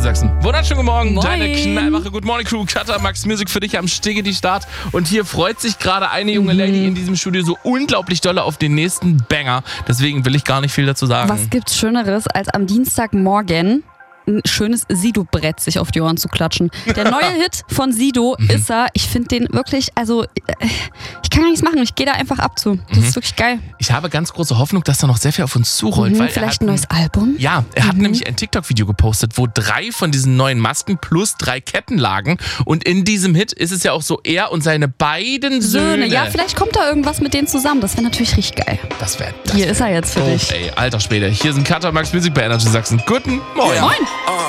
Sachsen. Wunderschönen guten Morgen. Moin. Deine knallwache Good Morning Crew. Cutter, Max Music für dich am Stege die Start. Und hier freut sich gerade eine junge Lady in diesem Studio so unglaublich dolle auf den nächsten Banger. Deswegen will ich gar nicht viel dazu sagen. Was gibt's Schöneres, als am Dienstagmorgen ein schönes Sido-Brett sich auf die Ohren zu klatschen? Der neue Hit von Sido ist er. Ich finde den wirklich, also ich kann gar nichts machen. Ich gehe da einfach ab zu. Das ist wirklich geil. Ich habe ganz große Hoffnung, dass da noch sehr viel auf uns zurollt. Weil Vielleicht ein neues Album? Ja, er hat nämlich ein TikTok-Video gepostet, wo 3 von diesen neuen Masken plus 3 Ketten lagen. Und in diesem Hit ist es ja auch so, er und seine beiden Söhne. Ja, vielleicht kommt da irgendwas mit denen zusammen. Das wäre natürlich richtig geil. Hier ist er jetzt für dich. Ey, alter Schwede. Hier sind Cutter, Max Music bei Energy Sachsen. Guten Morgen. Moin.